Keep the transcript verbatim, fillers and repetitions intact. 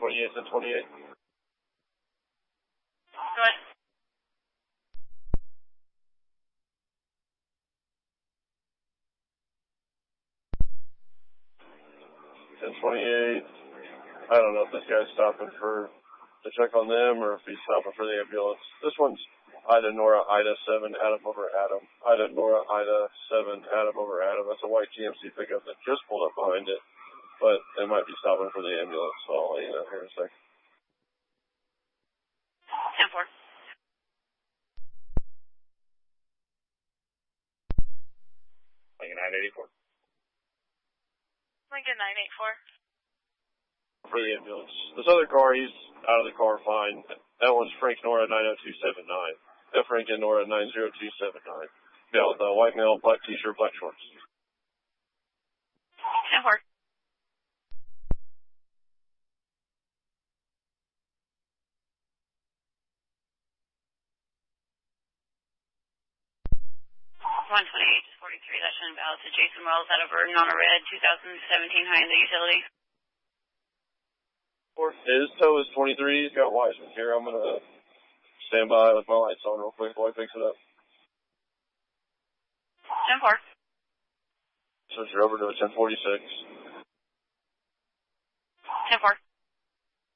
twenty-eight, ten twenty-eight. Go ahead. ten twenty-eight. I don't know if this guy's stopping for to check on them or if he's stopping for the ambulance. This one's Ida Nora Ida seven Adam over Adam. Ida Nora Ida seven Adam over Adam. That's a white G M C pickup that just pulled up behind it, but they might be stopping for the ambulance. So I'll let you know here in a second. ten four. Lincoln nine eighty-four. Lincoln nine eighty-four. For the ambulance. This other car, he's out of the car fine. That one's Frank Nora nine oh two seven nine. F. Franklin Nora nine oh two seven nine. Male, the white male, black t-shirt, black shorts. ten four. one twenty-eight forty-three, that shouldn't balance to Jason Wells out of Burton on a red two thousand seventeen Hyundai Utility. His tow is twenty-three. He's got Wiseman here. I'm going to stand by with my lights on real quick while he picks it up. ten four. Switch her over to a ten forty-six. ten four.